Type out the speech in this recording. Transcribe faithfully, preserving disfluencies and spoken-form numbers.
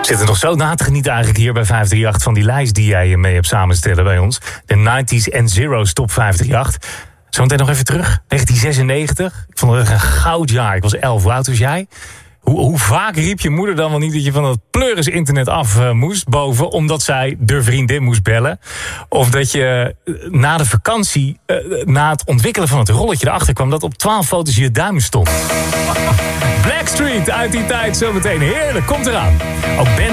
We zitten nog zo na te genieten eigenlijk hier bij vijf drie acht... van die lijst die jij mee hebt samenstellen bij ons. De nineties en Zero's Top vijf drie acht. Zometeen nog even terug. negentien zesennegentig. Ik vond het een goudjaar. Ik was elf. Hoe oud was jij? Hoe, hoe vaak riep je moeder dan wel niet dat je van dat pleuris internet af uh, moest boven... omdat zij de vriendin moest bellen? Of dat je uh, na de vakantie, uh, na het ontwikkelen van het rolletje erachter kwam... dat op twaalf foto's je duim stond. Blackstreet uit die tijd zometeen. Heerlijk, komt eraan. Ook Ben